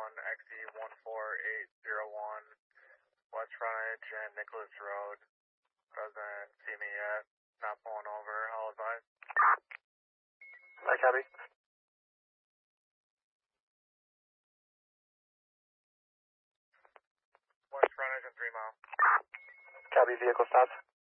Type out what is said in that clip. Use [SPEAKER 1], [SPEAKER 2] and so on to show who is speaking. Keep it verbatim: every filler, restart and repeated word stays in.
[SPEAKER 1] one X E one four eight zero one, west frontage and Nicholas Road. Doesn't see me yet. Not pulling over. I'll advise.
[SPEAKER 2] Hi, copy.
[SPEAKER 1] West frontage and three mile.
[SPEAKER 2] Copy, vehicle stops.